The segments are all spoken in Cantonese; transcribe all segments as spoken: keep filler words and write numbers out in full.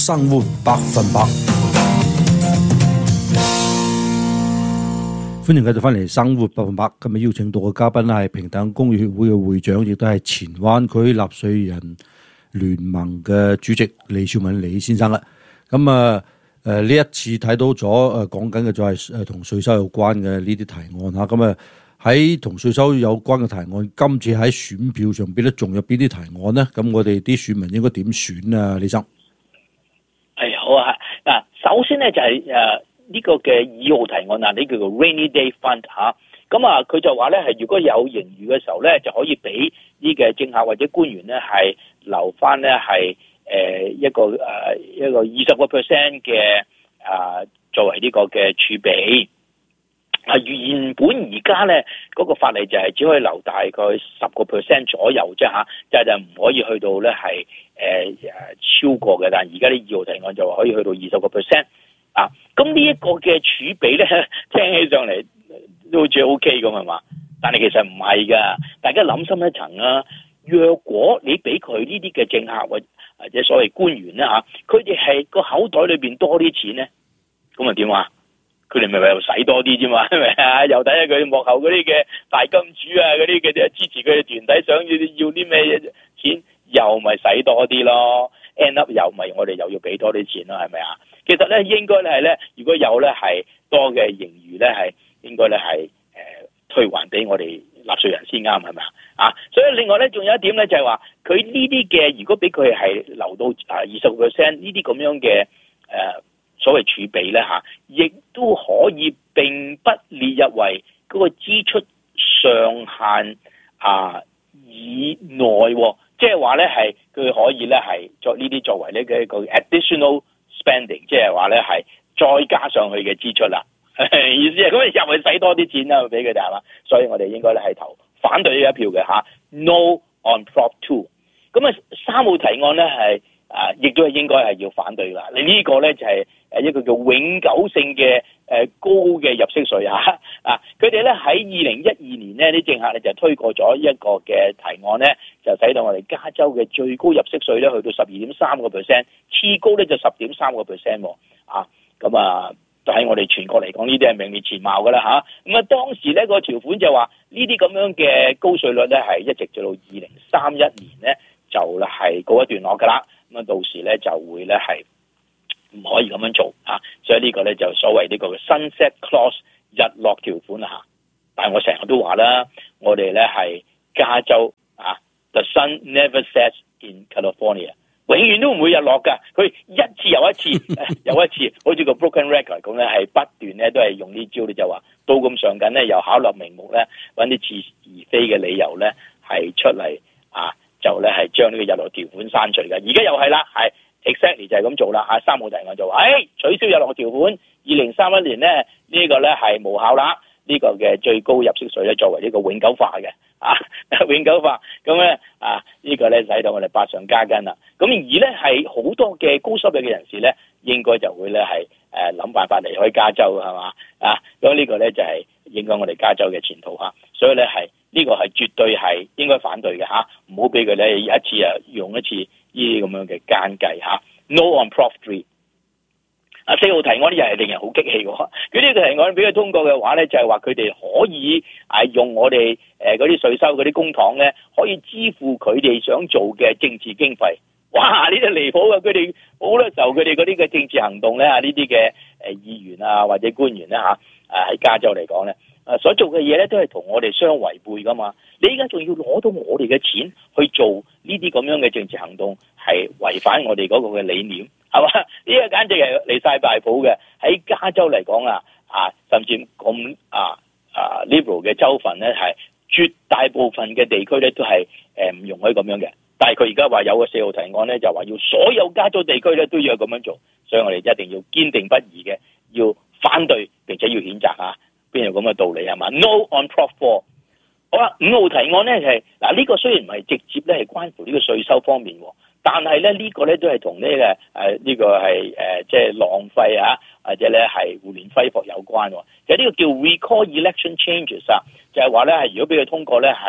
生活百分百。歡迎繼續翻嚟生活百分百。今日邀請到嘅嘉賓係平等公寓協會嘅會長，亦都係前灣區納稅人聯盟嘅主席李少敏李先生啦。咁啊誒呢一次睇到咗誒講緊嘅就係誒同稅收有關嘅呢啲提案嚇。咁啊喺同稅收有關嘅提案，今次喺選票上邊咧，仲有邊啲提案呢？咁我哋啲選民應該點選啊？李生係好啊！嗱，首先咧就係誒呢個嘅二號提案啊，呢叫做 Rainy Day Fund 嚇。咁啊，佢就話咧係如果有盈餘嘅時候咧，就可以俾呢個政客或者官員咧係留翻咧係誒一個誒、呃、一個二十個 percent 嘅啊作為呢個嘅儲備。啊，原本而家咧嗰個法例就係只可以留大概十個 percent 左右啫嚇，就就唔可以去到咧係誒誒超過嘅。但係而家啲二號提案就話可以去到二十個 percent 啊。咁呢一個嘅儲備咧，聽起上嚟都好似 O K 咁係嘛？但係其實唔係㗎，大家諗深一層啊。若果你俾佢呢啲嘅政客或或者所謂官員咧嚇，佢哋係個口袋裏邊多啲錢咧，咁啊點啊？佢哋咪咪又使多啲啫嘛，係咪啊？又睇下佢幕後嗰啲嘅大金主啊，嗰啲嘅支持佢嘅團體想要要啲咩錢，又咪使多啲咯。end up 又咪我哋又要俾多啲錢咯，係咪啊？其實咧應該咧係咧，如果有咧係多嘅盈餘咧，係應該咧係誒退還俾我哋納稅人先啱，係咪啊？啊，所以另外咧仲有一點咧就係話，佢呢啲嘅如果俾佢係留到啊二十個 percent 呢啲咁樣嘅誒。呃所謂儲備咧嚇，亦都可以並不列入為嗰個支出上限啊以內，即係話咧係佢可以咧係作呢啲作為呢嘅一個 additional spending， 即係話咧係再加上去嘅支出啦。意思係咁又係使多啲錢啦，俾佢哋係嘛？所以我哋應該咧係投反對呢一票嘅嚇 ，No on Prop Two。咁啊三號提案咧係。啊，亦都係應該係要反對啦。你、這、呢個咧就係誒一個叫永久性嘅誒高嘅入息稅嚇啊！佢哋咧喺二零一二年咧啲政客咧就推過咗一個嘅提案咧，就使到我哋加州嘅最高入息稅咧去到十二點三個 percent， 次高咧就十點三個 percent 喎啊！咁啊，喺我哋全國嚟講，呢啲係名列前茅噶啦嚇。咁啊，當時咧個條款就話呢啲咁樣嘅高稅率咧係一直做到二零三一年咧就係告一段落噶啦。咁啊，到時咧就會咧係唔可以咁樣做啊，所以呢個咧就所謂呢個 sunset clause 日落條款啦嚇。但係我成日都話啦，我哋咧係加州啊 ，the sun never sets in California， 永遠都唔會日落㗎。佢一次又一次又一次，好似個 broken record 咁咧，係不斷咧都係用呢招咧，就話到咁上緊咧，又巧立名目咧揾啲似是而非嘅理由咧係出嚟啊。就咧係將呢個日落條款刪除嘅，而家又係啦，係 exactly 就係咁做啦。啊，三號提案就話，誒、哎、取消日落條款，二零三一年咧呢、這個咧係無效啦。呢、這個嘅最高入息稅咧作為呢個永久化嘅，啊永久化，咁咧啊呢、這個咧使到我哋百上加斤啦。咁而咧係好多嘅高收入嘅人士咧，應該就會咧係誒諗辦法離開加州係嘛啊？咁呢個咧就係影響我哋加州嘅前途嚇，所以咧係。呢個係絕對係應該反對嘅嚇，唔好俾佢咧一次啊用一次呢啲咁樣嘅奸計嚇。No on Prop Three。啊四號提案呢又係令人好激氣喎。佢呢個提案俾佢通過嘅話咧，就係話佢哋可以啊用我哋誒嗰啲稅收嗰啲公帑咧，可以支付佢哋想做嘅政治經費。哇！呢啲離譜啊！佢哋好多時候佢哋嗰啲嘅政治行動咧，呢啲嘅誒議員啊或者官員咧嚇，啊喺加州嚟講咧。啊！所做嘅嘢咧都係同我哋相違背噶嘛，你而家仲要攞到我哋嘅錢去做呢啲咁樣嘅政治行動，係違反我哋嗰個嘅理念，係嘛？呢個簡直係離晒大譜嘅。喺加州嚟講啊，啊甚至咁啊啊 liberal 嘅州份咧，係絕大部分嘅地區咧都係誒唔容許咁樣嘅。但係佢而家話有個四號提案咧，就話要所有加州地區咧都要咁樣做，所以我哋一定要堅定不移嘅，要反對並且要譴責啊！邊有咁嘅道理係嘛 ？No on Prop Four。好啦，五號提案咧係嗱呢個雖然唔係直接咧係關乎呢個稅收方面，但係咧呢個咧都係同呢個誒呢個係誒即係浪費啊，或者咧係胡亂揮霍有關。其實呢個叫 Recall Election Changes 啊，就係話咧係如果俾佢通過咧係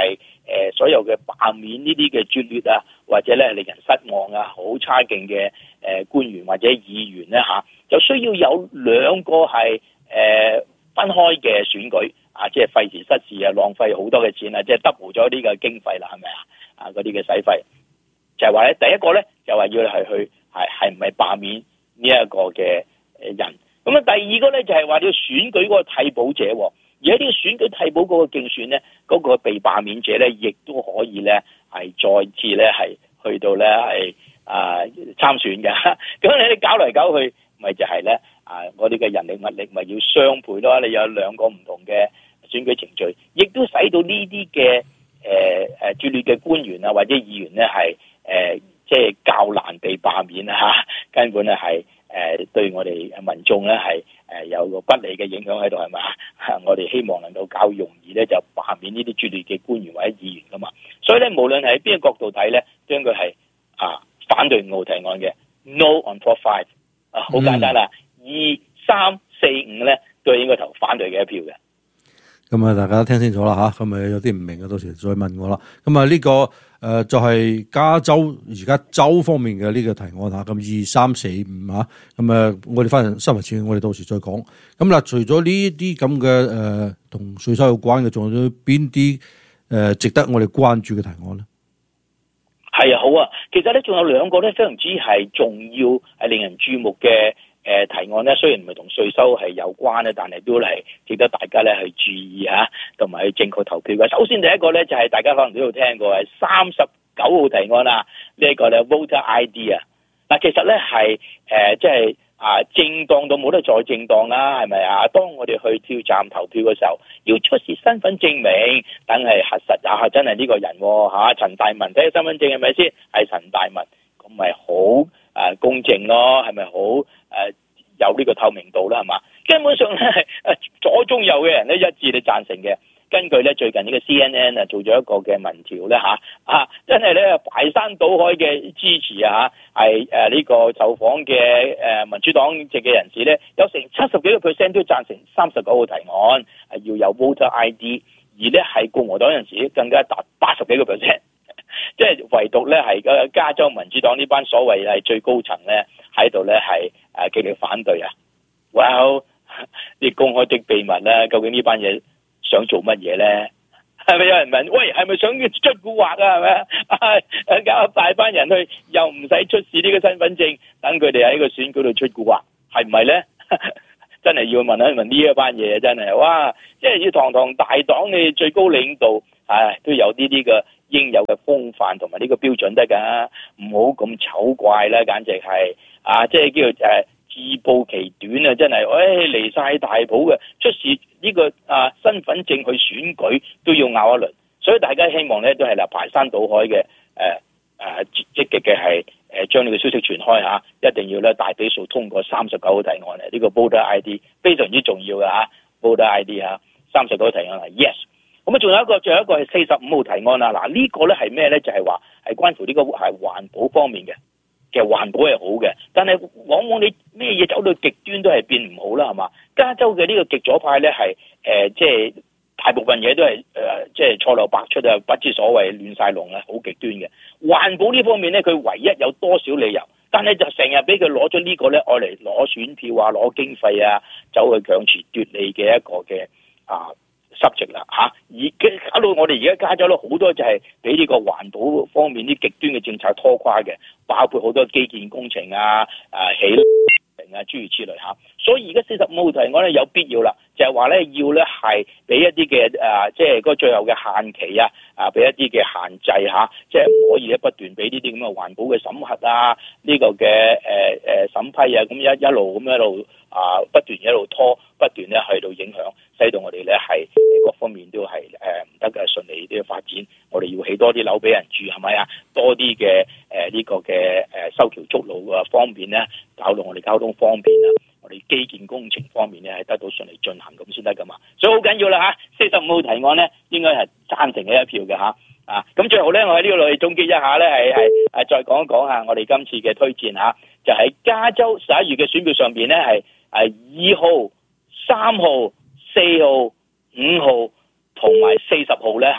誒所有嘅罷免呢啲嘅拙劣啊，或者咧令人失望啊，好差勁嘅誒官員或者議員咧嚇，就需要有兩個係誒分開嘅選舉啊，即係費時失事啊，浪費好多嘅錢啊，即係 double 咗呢個經費啦，係咪啊？啊嗰啲嘅使費就係話咧，第一個咧就話要係去係係唔係罷免呢一個嘅誒人，咁啊第二個咧就係話要選舉嗰個替補者喎。而喺呢個選舉替補嗰個競選咧，嗰、那個被罷免者咧，亦都可以咧係再次咧係去到咧係啊參選嘅。咁你搞嚟搞去，咪就係咧啊！我哋嘅人力物力咪要雙倍咯。你有兩個唔同嘅選舉程序，亦都使到呢啲嘅誒誒拙劣嘅官員啊或者議員咧係誒即係較難被罷免啊！根本咧係誒對我哋民眾咧係誒有個不利嘅影響喺度係咪啊？我哋希望能夠較容易咧就罷免呢啲拙劣嘅官員或者議員噶嘛。所以咧無論係喺邊個角度睇咧，將佢係啊反對五號提案嘅 No on Prop Five 啊，好簡單啦，二三四五咧都係應該投反對嘅一票嘅。 咁啊，大家聽清楚啦吓，咁啊有啲唔明嘅，到時再問我啦。咁啊呢個誒、呃、就係、是、加州而家州方面嘅呢個提案吓，咁二三四五吓，咁啊我哋翻嚟新聞前，我哋到時再講。咁嗱，除咗呢啲咁嘅誒同稅收有關嘅，仲有邊啲誒值得我哋關注嘅提案咧？ 係啊，好啊，其實咧仲有兩個咧非常之係重要，係令人注目嘅。誒提案咧，雖然唔係同稅收係有關咧，但係都係值得大家咧去注意嚇，同埋去正確投票嘅。首先第一個咧就係、是、大家可能都有聽過係三十九號提案啊，呢、這、一個咧 Voter I D 啊。嗱，其實咧係誒即係啊正當到冇得再正當啦，係咪啊？當我哋去跳站投票嘅時候，要出示身份證明，等係核實啊，真係呢個人喎、啊、陳大文，睇下身份證係咪先係陳大文，咁咪好。誒公正咯，係咪好誒有呢個透明度啦？係嘛？根本上咧係誒左中右嘅人咧一致地贊成嘅。根據咧最近呢個 C N N 啊做咗一個嘅民調咧嚇啊，真係咧排山倒海嘅支持啊嚇，係誒呢個受訪嘅誒民主黨籍嘅人士咧有成七十幾個 percent 都贊成三十九號提案係要有 Voter I D， 而咧係共和黨人士更加達八十幾個 percent。即係唯獨咧係個加州民主黨呢班所謂係最高層咧喺度咧係誒極力反對啊！哇！啲公開的秘密咧，究竟呢班嘢想做乜嘢咧？係咪有人問？喂，係咪想出蠱惑啊？係咪啊？誒搞大班人去，又唔使出示呢個身份證，等佢哋喺個選舉度出蠱惑，係唔係咧？真係要問一問呢一班嘢，真係哇！即係要堂堂大黨嘅最高領導，唉，都有呢啲嘅應有嘅風範同埋呢個標準得㗎，唔好咁醜怪啦，簡直係啊！即係叫做誒自暴其短啊！真係，誒、哎、離晒大譜嘅，出示呢個啊身份證去選舉都要拗一輪，所以大家希望咧都係啦排山倒海嘅誒誒積極嘅係誒將呢個消息傳開嚇，一定要咧大比數通過三十九號提案啊！呢、這個 Voter I D 非常之重要嘅嚇 ，Voter I D 嚇三十九號提案係 yes。咁啊，仲有一個，仲有一個係四十五號提案啊！嗱，呢個咧係咩咧？就係話係關乎呢個係環保方面嘅。其實環保係好嘅，但係往往你咩嘢走到極端都係變唔好啦，係嘛？加州嘅呢個極左派咧係誒，即係大部分嘢都係誒，即係錯漏百出啊，不知所謂，亂晒龍啊，好極端嘅。環保呢方面咧，佢唯一有多少理由？但係就成日俾佢攞咗呢個咧，愛嚟攞選票啊，攞經費啊，走去強詞奪理嘅一個嘅啊。濕值啦嚇，而搞到我哋而家加州咧好多就係俾呢個環保方面啲極端嘅政策拖垮嘅，包括好多基建工程啊、啊起啊諸如此類嚇。所以而家四十五號提案咧有必要啦，就係話咧要咧係俾一啲嘅啊，即係嗰最後嘅限期啊，啊俾一啲嘅限制嚇，即係唔可以咧不斷俾呢啲咁嘅環保嘅審核啊，呢、這個嘅誒誒審批啊，咁一一路咁一路啊不斷一路拖，不斷咧去到影響。使到我哋咧係各方面都係誒唔得嘅順利啲嘅發展，我哋要起多啲樓俾人住係咪啊？多啲嘅誒呢個嘅誒修橋築路嘅方面咧，搞到我哋交通方便啊！我哋基建工程方面咧係得到順利進行咁先得噶嘛，所以好緊要啦嚇！四十五號提案咧應該係贊成嘅一票嘅嚇啊！咁最後咧，我喺呢度嚟總結一下咧，係係誒再講一講下我哋今次嘅推薦嚇，就喺加州十一月嘅選票上邊咧係誒二號、三號、四號、五號同埋四十號咧嚇，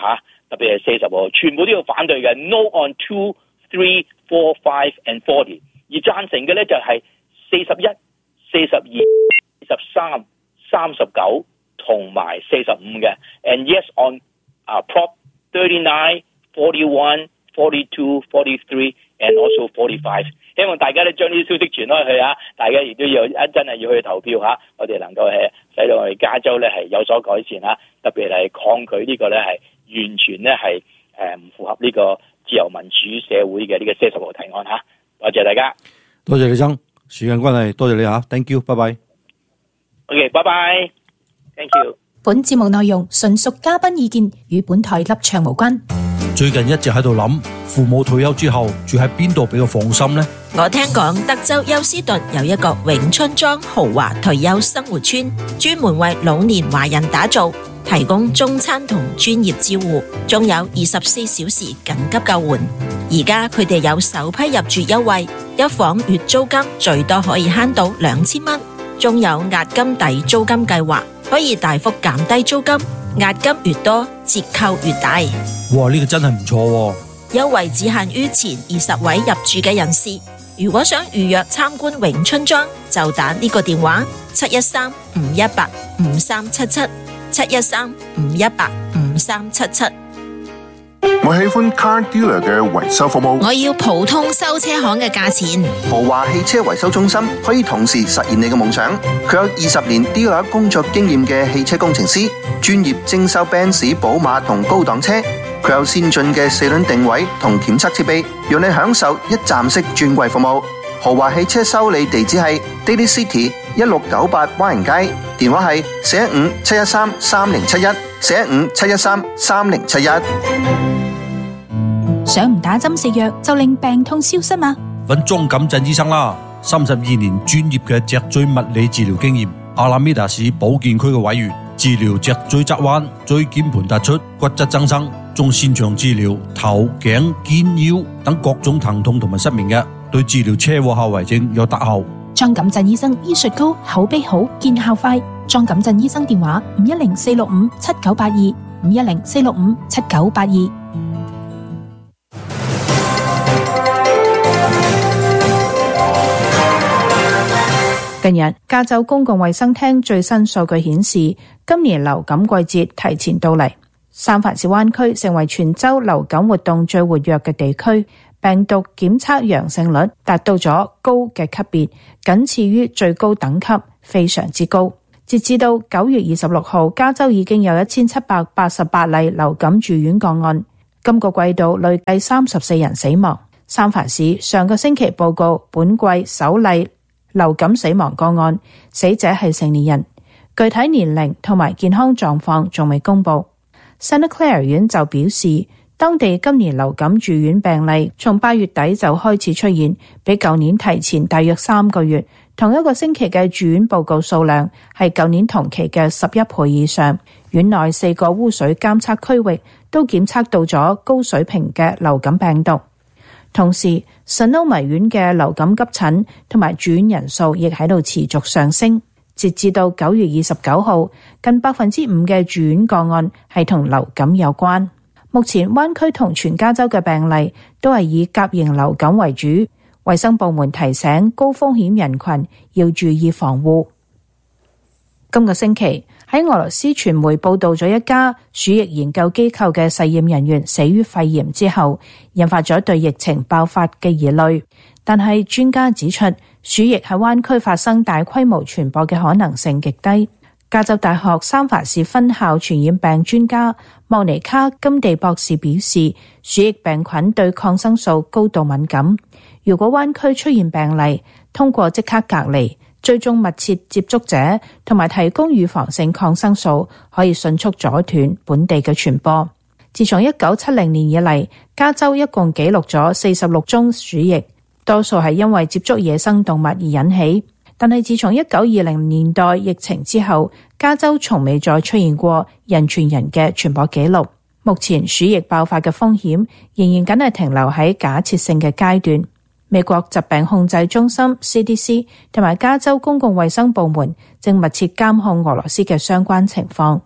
特別係四十號，全部都要反對嘅 ，no on two, three, four, five and forty。而贊成嘅咧就係四十一、四十二、四十三、三十九同埋四十五嘅 ，and yes on 啊、uh, Prop thirty-nine, forty-one, forty-two, forty-three and also forty-five。希望大家咧將呢啲消息傳開去啊！大家亦都要一真係要去投票嚇，我哋能夠係使到我哋加州咧係有所改善嚇，特別係抗拒呢個咧係完全咧係誒唔符合呢個自由民主社會嘅呢個四十號提案嚇。多謝大家， 多謝李生，時間關係，多謝你嚇 ，thank you，拜拜。 OK， 拜拜 ，thank you。 本節目內容純屬嘉賓意見，與本台立場無關。 最近一直喺度諗，父母退休之後住喺邊度比較放心呢？ 我聽講德州休斯頓有一個永春莊豪華退休生活村，專門為老年華人打造，提供中餐同專業照護，仲有二十四小時緊急救援。而家佢哋有首批入住優惠，一房月租金最多可以慳到兩千蚊，仲有押金抵租金計劃，可以大幅減低租金，押金越多折扣越大。 哇，呢個真係唔錯喎！ 優惠只限於前二十位入住嘅人士。如果想預約參觀永春莊，就打呢個電話七一三五一八五三七七七一三五一八五三七七。 我喜歡 Car Dealer 嘅維修服務。 我要普通修車行嘅價錢。 豪華汽車維修中心可以同時實現你嘅夢想。佢有二十年 dealer 工作經驗嘅汽車工程師，專業徵收 Benz、寶馬同高檔車。佢有先進嘅四輪定位同檢測設備，讓你享受一站式專櫃服務。豪華汽車修理地址係 Daly City 一六九八灣人街，電話係四一五七一三三零七一四一五七一三三零七一。 想唔打針食藥就令病痛消失嗎？ 揾莊錦振醫生啦，三十二年專業嘅脊椎物理治療經驗，阿拉米達市保健區嘅委員，治療脊椎側彎、椎間盤突出、骨質增生，仲擅長治療頭、頸、肩、腰等各種疼痛同埋失眠嘅，對治療車禍後遺症有特效。 莊錦振醫生醫術高，口碑好，見效快。莊錦振醫生電話五一零四六五七九八二五一零四六五七九八二。近日，加州公共衛生廳最新數據顯示，今年流感季節提前到嚟。三藩市灣區成為全州流感活動最活躍嘅地區，病毒檢測陽性率達到咗高嘅級別，僅次於最高等級，非常之高。截至到九月二十六號，加州已經有一千七百八十八例流感住院個案，今個季度累計三十四人死亡。三藩市上個星期報告本季首例流感死亡個案，死者係成年人，具體年齡同埋健康狀況仲未公布。Santa Clara 院就表示，當地今年流感住院病例從八月底就開始出現，比舊年提前大約三個月。同一個星期嘅住院報告數量係舊年同期嘅十一倍以上。院內四個污水監測區域都檢測到咗高水平嘅流感病毒。同時 Sonoma 院嘅流感急診同埋住院人數亦喺度持續上升。截至到九月二十九號，近百分之五嘅住院個案係同流感有關。目前灣區同全加州嘅病例都係以甲型流感為主。衛生部門提醒高風險人群要注意防護。今個星期喺俄羅斯傳媒報道咗一家鼠疫研究機構嘅實驗人員死於肺炎之後，引發咗對疫情爆發嘅疑慮。但係專家指出，鼠疫喺灣區發生大規模傳播嘅可能性極低。加州大學三藩市分校傳染病專家莫尼卡金地博士表示，鼠疫病菌對抗生素高度敏感。如果灣區出現病例，通過即刻隔離、追蹤密切接觸者同埋提供預防性抗生素，可以迅速阻斷本地嘅傳播。自從一九七零年以嚟，加州一共記錄咗四十六宗鼠疫，多數係因為接觸野生動物而引起。但係自從一九二零年代疫情之後，加州從未再出現過人傳人嘅傳播記錄。目前鼠疫爆發嘅風險仍然僅係停留喺假設性嘅階段。美國疾病控制中心 C D C 同埋加州公共衛生部門正密切監控俄羅斯嘅相關情況。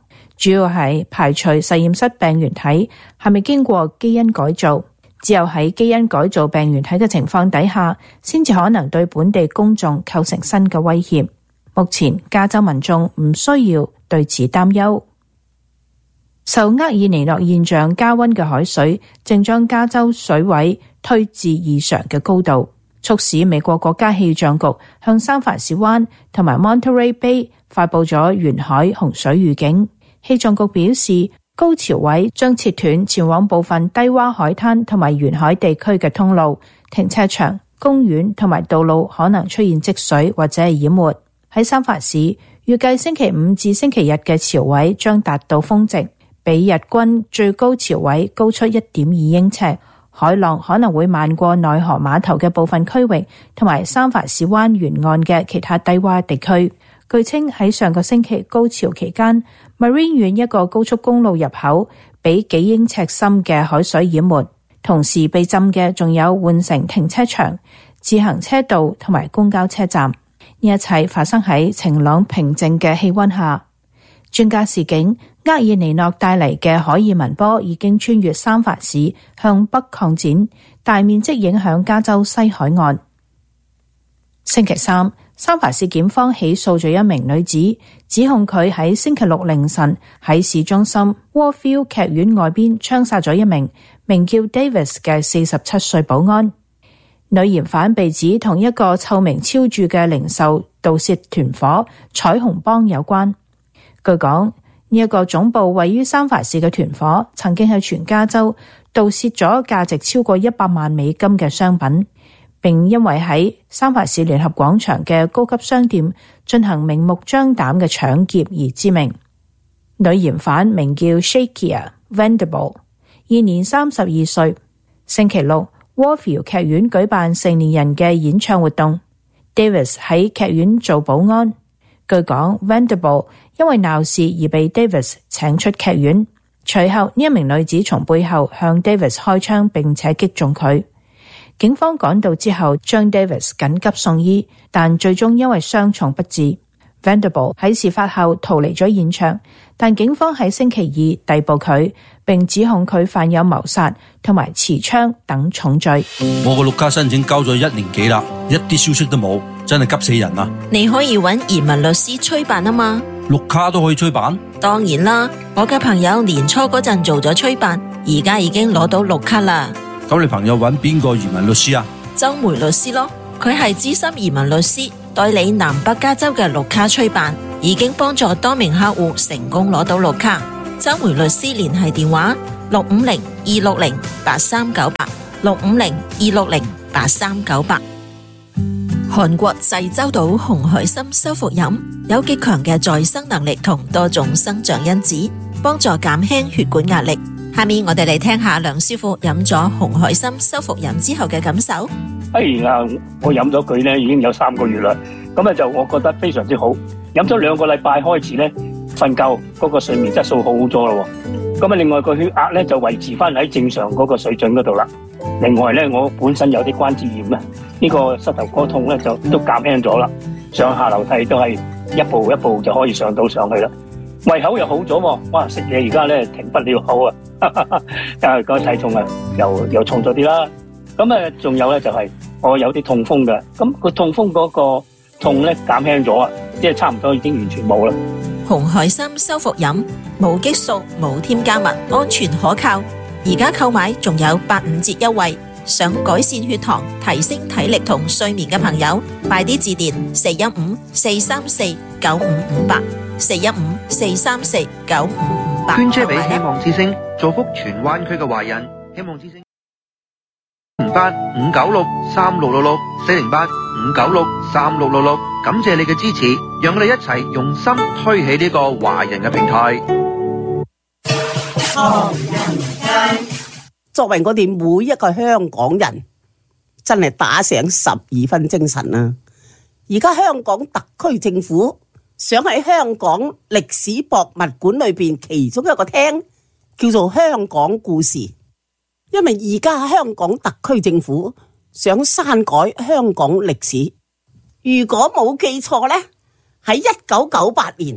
主要係排除實驗室病原體係咪經過基因改造，只有喺基因改造病原體嘅情況底下，先至可能對本地公眾構成新嘅威脅。目前加州民眾唔需要對此擔憂。受厄爾尼諾現象加溫嘅海水正將加州水位推至異常嘅高度，促使美國國家氣象局向三藩市灣同埋 Monterey Bay 發佈咗沿海洪水預警。氣象局表示，高潮位將切斷前往部分低洼海灘同埋沿海地區嘅通路，停車場、公園同埋道路可能出現積水或者係淹沒。喺三藩市，預計星期五至星期日嘅潮位將達到峰值，比日均最高潮位高出 一點二英尺。海浪可能會漫過內河碼頭嘅部分區域，同埋三藩市灣沿岸嘅其他低洼地區。據稱喺上個星期高潮期間， Marine 縣一個高速公路入口被幾英尺深嘅海水淹沒，同時被浸嘅仲有換乘停車場、自行車道同埋公交車站。呢一切發生喺晴朗平靜嘅氣溫下。專家示警，厄爾尼諾帶嚟嘅海爾文波已經穿越三藩市向北擴展，大面積影響加州西海岸。星期三，三藩市檢方起訴咗一名女子，指控佢喺星期六凌晨喺市中心 Warfield 劇院外邊槍殺咗一名名叫 Davis 嘅四十七歲保安。女嫌犯被指同一個臭名昭著嘅零售盜竊團伙彩虹幫有關。據講，呢一個總部位於三藩市嘅團伙曾經喺全加州盜竊咗價值超過一百萬美金嘅商品，並因為喺三藩市聯合廣場嘅高級商店進行明目張膽嘅搶劫而知名。女嫌犯名叫 Shakia Vendible， 現年三十二歲。星期六，Warfield 劇院舉辦成年人嘅演唱活動， Davis 喺劇院做保安。據講 Vendible 因為鬧事而被 Davis 請出劇院，隨後呢一名女子從背後向 Davis 開槍並且擊中佢。警方趕到之後將 Davis 緊急送醫，但最終因為傷重不治。Vendible 喺事發後逃離咗現場，但警方喺星期二逮捕佢，並指控佢犯有謀殺同埋持槍等重罪。 我個綠卡申請交咗一年幾啦，一啲消息都冇，真係急死人啊！ 你可以揾移民律師催辦啊嘛。 綠卡都可以催辦？ 當然啦，我嘅朋友年初嗰陣做咗催辦，而家已經攞到綠卡啦。 咁你朋友揾邊個移民律師啊？ 周梅律師咯，佢係資深移民律師，代理南北加州嘅綠卡催辦，已經幫助多名客戶成功攞到綠卡。周梅律師聯繫電話六五零二六零八三九八，六五零二六零八三九八。韓國濟州島紅海參修復飲有極強嘅再生能力同多種生長因子，幫助減輕血管壓力。下面我哋嚟聽下梁師傅飲咗紅海參修復飲之後嘅感受。 哎呀，我飲咗佢咧已經有三個月啦，咁啊就我覺得非常之好。飲咗兩個禮拜開始咧，瞓覺嗰個睡眠質素好好咗咯。咁啊，另外個血壓咧就維持翻喺正常嗰個水準嗰度啦。另外咧，我本身有啲關節炎咧，呢個膝頭哥痛咧就都減輕咗啦。上下樓梯都係一步一步就可以上到上去啦。胃口又好咗喎，哇！食嘢而家咧停不了口啊，但係個體重啊又又重咗啲啦。咁啊，仲有咧就係我有啲痛風嘅，咁個痛風嗰個痛咧減輕咗啊，即係差唔多已經完全冇啦。 紅海參修復飲冇激素冇添加物，安全可靠。而家購買仲有八五折優惠，想改善血糖、提升體力同睡眠嘅朋友，快啲致電四一五四三四九五五八，四一五四三四九五五八。 捐車俾希望之星，造福荃灣區嘅華人。希望之星零八五九六三六六六四零八五九六三六六六，感謝你嘅支持，讓我哋一齊用心推起呢個華人嘅平台。 作為我哋每一個香港人，真係打醒十二分精神啊！而家香港特區政府想喺香港歷史博物館裏邊其中一個廳叫做香港故事，因為而家香港特區政府想刪改香港歷史。如果冇記錯呢，喺一九九八年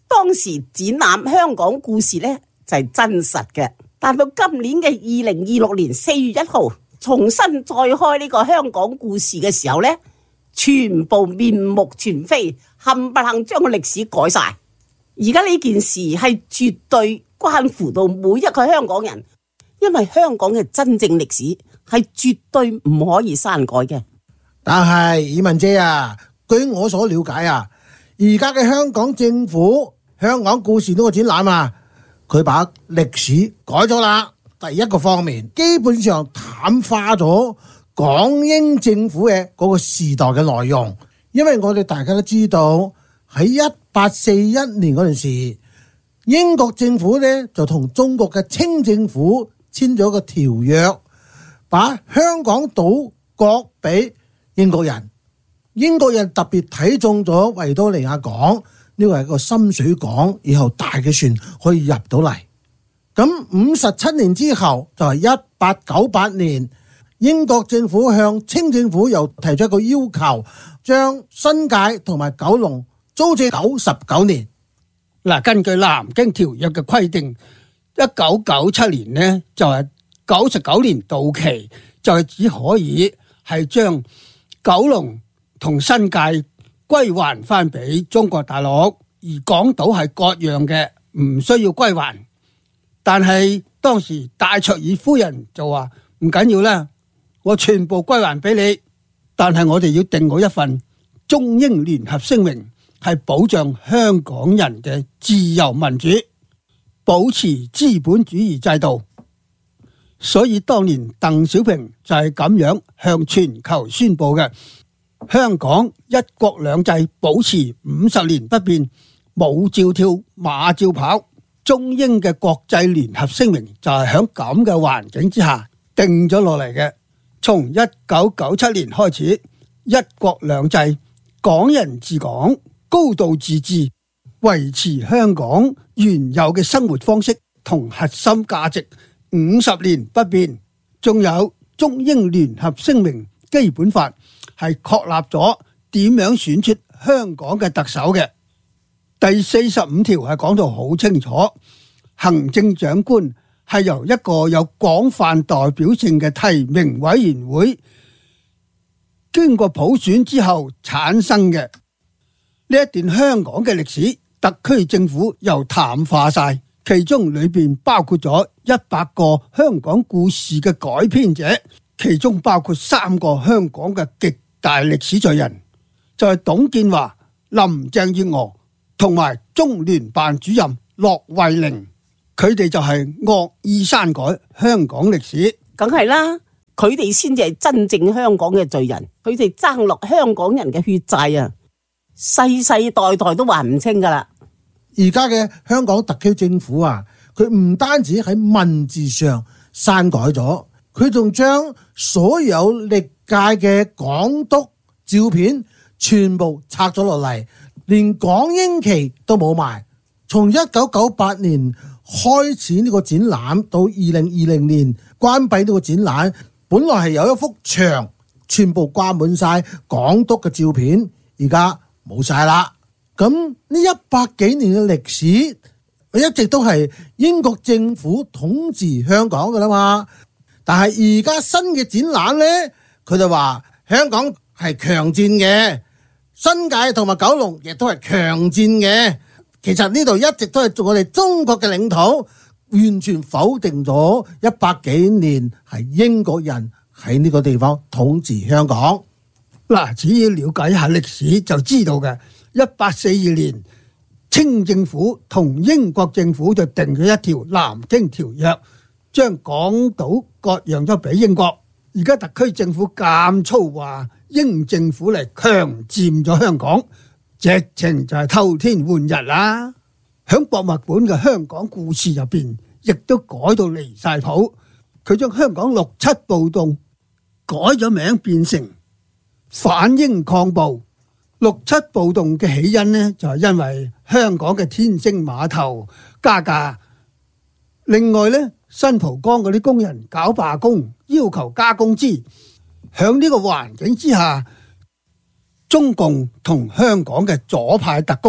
當時展覽香港故事呢就係真實嘅，但到今年嘅二零二六年四月一號重新再開呢個香港故事嘅時候呢，全部面目全非，冚唪唥將個歷史改晒。而家呢件事係絕對關乎到每一個香港人，因為香港嘅真正歷史係絕對唔可以刪改嘅。 但係以文姐啊，據我所了解啊，而家嘅香港政府香港故事呢個展覽啊，佢把歷史改咗啦。第一個方面，基本上淡化咗港英政府嘅嗰個時代嘅內容，因為我哋大家都知道喺一八四一年嗰陣時，英國政府呢就同中國嘅清政府簽咗個條約，把香港島割俾英國人。英國人特別睇中咗維多利亞港，呢個係個深水港，以後大嘅船可以入到嚟。咁五十七年之後就係一八九八年，英國政府向清政府又提出一個要求，將新界同埋九龍租借九十九年。 嗱，根據南京條約嘅規定，一九九七年呢就係九十九年到期，就係只可以係將九龍同新界歸還翻俾中國大陸，而港島係割讓嘅，唔需要歸還。但係當時戴卓爾夫人就話唔緊要啦，我全部歸還俾你，但係我哋要訂好一份中英聯合聲明，係保障香港人嘅自由民主，保持資本主義制度。所以當年鄧小平就係咁樣向全球宣布嘅，香港一國兩制保持五十年不變，舞照跳，馬照跑。中英嘅國際聯合聲明就係喺咁嘅環境之下定咗落嚟嘅。從一九九七年開始，一國兩制、港人治港、高度自治，維持香港原有嘅生活方式同核心價值五十年不變。仲有中英聯合聲明、基本法係確立咗點樣選出香港嘅特首嘅。第四十五條係講到好清楚，行政長官係由一個有廣泛代表性嘅提名委員會經過普選之後產生嘅。呢一段香港嘅歷史，特區政府又淡化晒，其中裏邊包括咗一百個香港故事嘅改編者，其中包括三個香港嘅極大歷史罪人，就係董建華、林鄭月娥同埋中聯辦主任駱惠寧，佢哋就係惡意刪改香港歷史。 梗係啦，佢哋先至係真正香港嘅罪人，佢哋爭落香港人嘅血債啊，世世代代都還唔清噶啦。 而家嘅香港特區政府啊，佢唔單止喺文字上刪改咗，佢仲將所有歷屆嘅港督照片全部拆咗落嚟，連港英旗都冇埋。從一九九八年開始呢個展覽到二零二零年關閉呢個展覽，本來係有一幅牆全部掛滿晒港督嘅照片，而家冇晒啦。咁呢一百幾年嘅歷史，一直都係英國政府統治香港噶啦嘛。但係而家新嘅展覽呢，佢就話香港係強戰嘅，新界同埋九龍亦都係強戰嘅。其實呢度一直都係我哋中國嘅領土，完全否定咗一百幾年係英國人喺呢個地方統治香港。 嗱，只要了解一下歷史就知道嘅。一八四二年，清政府同英國政府就定咗一條南京條約，將港島割讓咗俾英國。而家特區政府咁粗話英政府嚟強佔咗香港，直情就係偷天換日啦。響博物館嘅香港故事入邊，亦都改到離晒譜。佢將香港六七暴動改咗名，變成反英抗暴。六七暴動嘅起因呢，就係因為香港嘅天星碼頭加價。另外呢，新蒲崗嗰啲工人搞罷工，要求加工資。響呢個環境之下，中共同香港嘅左派特工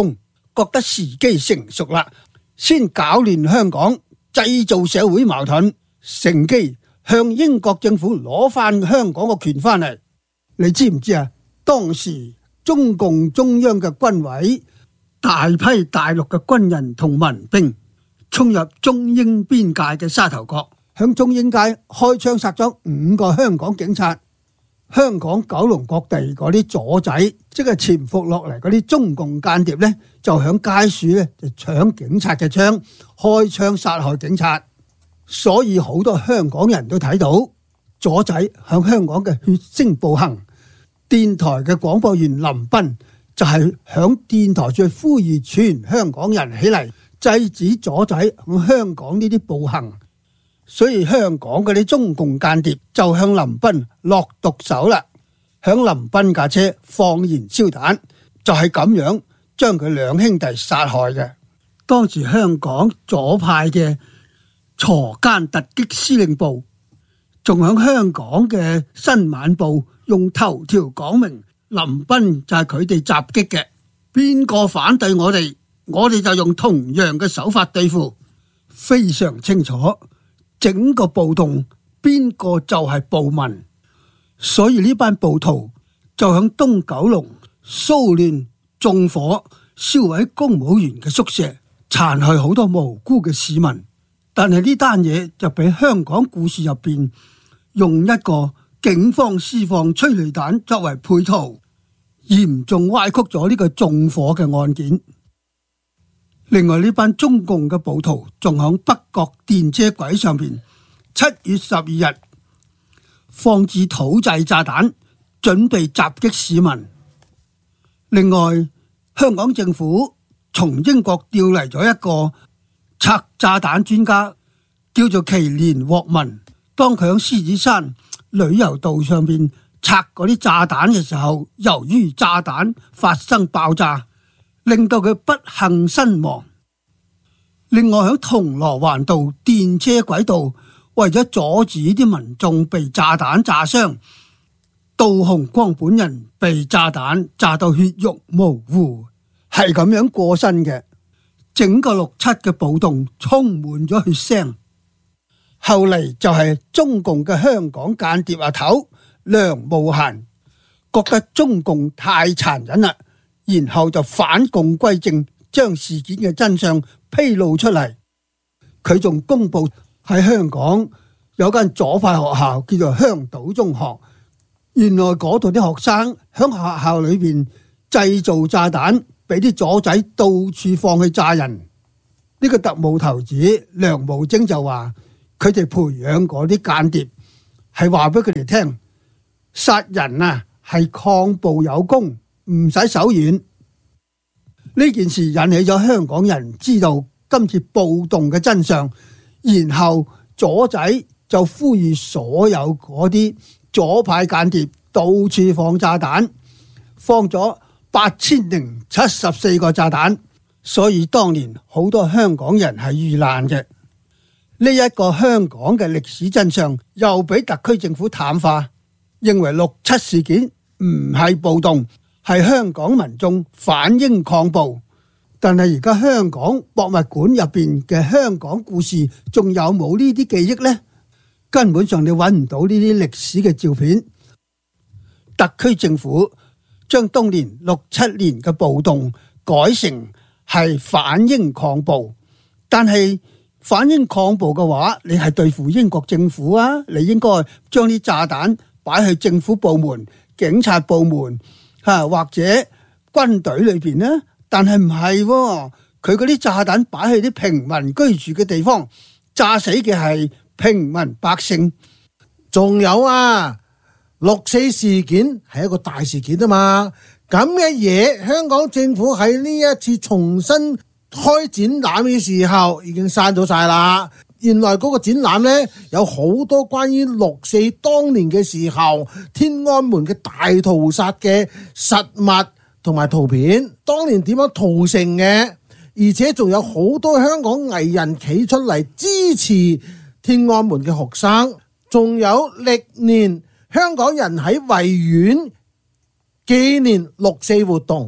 覺得時機成熟啦，先搞亂香港，製造社會矛盾，乘機向英國政府攞翻香港個權翻嚟。你知唔知啊？當時中共中央嘅軍委大批大陸嘅軍人同民兵衝入中英邊界嘅沙頭角，向中英街開槍殺咗五個香港警察。香港九龍各地嗰啲左仔，即係潛伏落嚟嗰啲中共間諜呢，就響街署呢就搶警察嘅槍，開槍殺害警察。所以好多香港人都睇到左仔向香港嘅血腥暴行。電台嘅廣播員林彬就係響電台最呼籲全香港人起嚟制止左仔向香港呢啲暴行。所以香港嗰啲中共間諜就向林彬落毒手啦，向林彬架車放燃燒彈，就係咁樣將佢兩兄弟殺害嘅。當時香港左派嘅鋤奸突擊司令部仲響香港嘅新晚報用頭條講明林彬就係佢哋襲擊嘅，邊個反對我哋，我哋就用同樣嘅手法對付，非常清楚。整個暴動邊個就係暴民，所以呢班暴徒就響東九龍騷亂、縱火、燒毀公務員嘅宿舍，殘害好多無辜嘅市民。但係呢單嘢就俾香港故事入邊用一個警方施放催淚彈作為配圖，嚴重歪曲咗呢個縱火嘅案件。另外呢班中共嘅暴徒仲響北角電車軌上邊，七月十二日放置土製炸彈，準備襲擊市民。另外，香港政府從英國調嚟咗一個拆炸彈專家，叫做祁連獲文。當佢響獅子山旅遊道上邊拆嗰啲炸彈嘅時候，由於炸彈發生爆炸，令到佢不幸身亡。另外喺銅鑼灣道電車軌道，為咗阻止啲民眾被炸彈炸傷，杜洪光本人被炸彈炸到血肉模糊，係咁樣過身嘅。整個六七嘅暴動充滿咗血腥。後嚟就係中共嘅香港間諜阿頭梁慕嫻覺得中共太殘忍啦，然後就反共歸正，將事件嘅真相披露出嚟。佢仲公布喺香港有間左派學校叫做香島中學，原來嗰度啲學生響學校裏邊製造炸彈，俾啲左仔到處放去炸人。呢個特務頭子梁慕貞就話佢哋培養嗰啲間諜係話俾佢哋聽，殺人啊係抗暴有功，唔使手軟。呢件事引起咗香港人知道今次暴動嘅真相，然後左仔就呼籲所有嗰啲左派間諜到處放炸彈，放咗八千零七十四個炸彈，所以當年好多香港人係遇難嘅。呢一個香港嘅歷史真相又俾特區政府淡化，認為六七事件唔係暴動，係香港民眾反英抗暴。但係而家香港博物館入邊嘅香港故事仲有冇呢啲記憶呢？根本上你揾唔到呢啲歷史嘅照片。特區政府將當年六七年嘅暴動改成係反英抗暴，但係反英抗暴嘅話，你係對付英國政府啊，你應該將啲炸彈擺去政府部門、警察部門吓或者軍隊裏邊呢。但係唔係，佢嗰啲炸彈擺去啲平民居住嘅地方，炸死嘅係平民百姓。 仲有啊，六四事件係一個大事件啊嘛，咁嘅嘢香港政府喺呢一次重新開展覽嘅時候已經刪咗晒啦。原來嗰個展覽呢，有好多關於六四當年嘅時候天安門嘅大屠殺嘅實物同埋圖片，當年點樣屠城嘅，而且仲有好多香港藝人企出嚟支持天安門嘅學生，仲有歷年香港人喺維園紀念六四活動。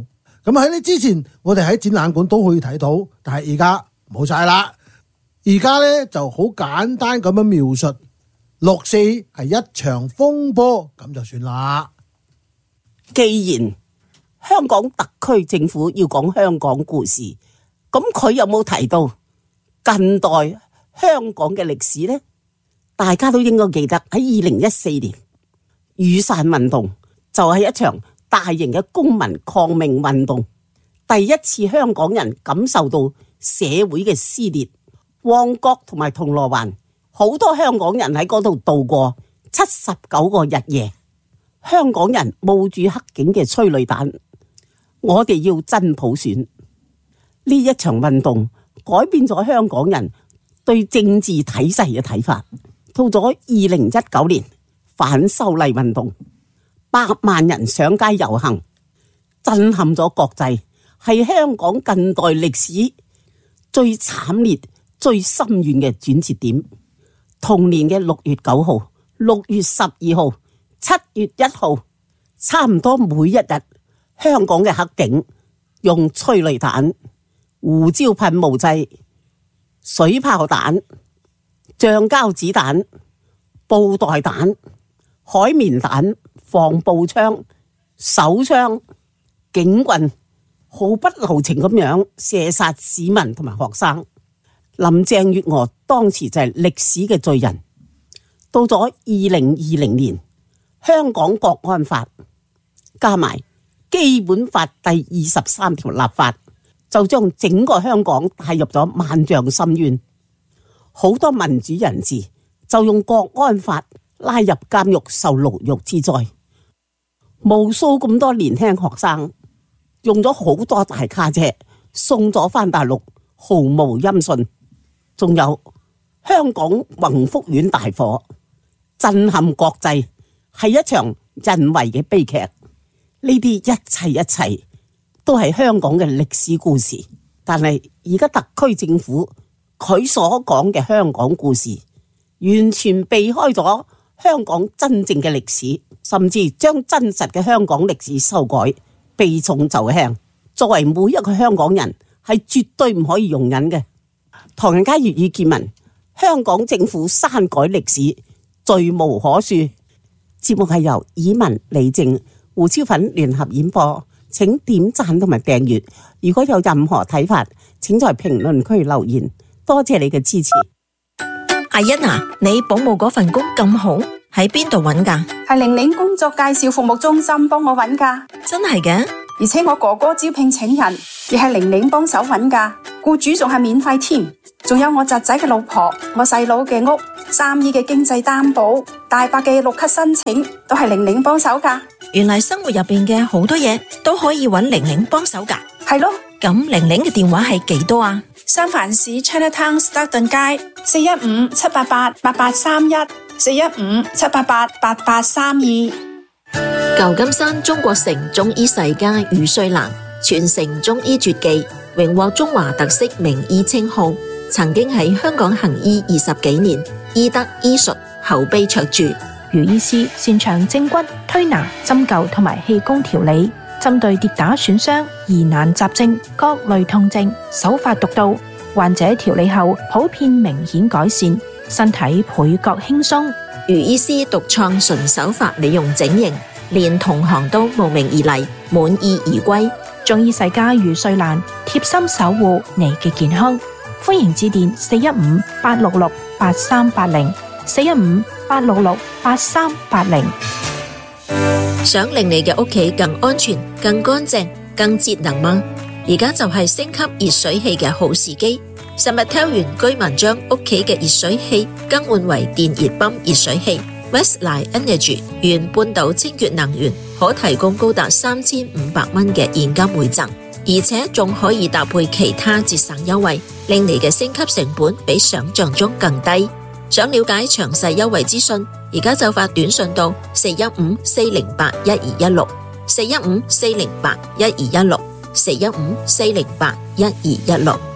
咁喺呢之前，我哋喺展覽館都可以睇到，但係而家冇晒啦。而家咧就好簡單咁樣描述，六四係一場風波，咁就算啦。 既然香港特區政府要講香港故事，咁佢有冇提到近代香港嘅歷史呢？大家都應該記得喺二零一四年雨傘運動就係一場大型嘅公民抗命運動，第一次香港人感受到社會嘅撕裂。旺角同埋銅鑼灣好多香港人喺嗰度度過七十九個日夜，香港人冒住黑警嘅催淚彈，我哋要真普選。呢一場運動改變咗香港人對政治體制嘅睇法。到咗二零一九年反修例運動，百萬人上街遊行，震撼咗國際，係香港近代歷史最慘烈最深遠嘅轉折點。同年嘅六月九號、六月十二號、七月一號，差唔多每一日，香港嘅黑警用催淚彈、胡椒噴霧劑、水炮彈、橡膠子彈、布袋彈、海綿彈、防步槍、手槍、警棍，毫不留情咁樣射殺市民同埋學生。林鄭月娥當時就係歷史嘅罪人。到咗二零二零年，香港國安法加埋基本法第二十三條立法，就將整個香港帶入咗萬丈深淵。好多民主人士就用國安法拉入監獄受牢獄之災，無數咁多年輕學生用咗好多大卡車送咗返大陸，毫無音訊。仲有香港宏福苑大火，震撼國際，係一場人為嘅悲劇。呢啲一切一切都係香港嘅歷史故事。但係而家特區政府佢所講嘅香港故事，完全避開咗香港真正嘅歷史，甚至將真實嘅香港歷史修改，避重就輕。作為每一個香港人，係絕對唔可以容忍嘅。唐人街粵語見聞，香港政府刪改歷史，罪無可恕。節目係由以文、李靜、胡超粉聯合演播，請點讚同埋訂閱。如果有任何睇法，請在評論區留言。多謝你嘅支持。 阿欣啊，你保姆嗰份工咁好，喺邊度揾㗎？ 係玲玲工作介紹服務中心幫我揾㗎。 真係嘅？ 而且我哥哥招聘請人，亦係玲玲幫手揾㗎，僱主仲係免費添。仲有我侄仔嘅老婆，我細佬嘅屋，三姨嘅經濟擔保，大伯嘅綠卡申請，都係玲玲幫手㗎。 原來生活入邊嘅好多嘢都可以揾玲玲幫手㗎。 係咯。 咁玲玲嘅電話係幾多啊？ 三藩市 Chinatown Stockton 街四一五七八八八八三一四一五七八八八八三二。 舊金山中國城中醫世家余瑞蘭，傳承中醫絕技，榮獲中華特色名醫稱號。曾經喺香港行醫二十幾年，醫德醫術口碑卓著。 余醫師擅長正骨、推拿、針灸同埋氣功調理，針對跌打損傷、疑難雜症、各類痛症，手法獨到，患者調理後普遍明顯改善，身體倍覺輕鬆。 余醫師獨創純手法美容整形，連同行都慕名而嚟，滿意而歸。 中醫世家余瑞蘭貼心守護你嘅健康。歡迎致電四一五八六六八三八零四一五八六六八三八零。 想令你嘅屋企更安全、更乾淨、更節能嗎？而家就係升級熱水器嘅好時機。Summertel居民將屋企嘅熱水器更換為電熱泵熱水器 Westline Energy 原半島清潔能源，可提供高達三千五百蚊嘅現金回贈，而且仲可以搭配其他節省優惠，令你嘅升級成本比想象中更低。想了解詳細優惠資訊，而家就發短信到四一五四零八一二一六四一五四零八一二一六四一五四零八一二一六。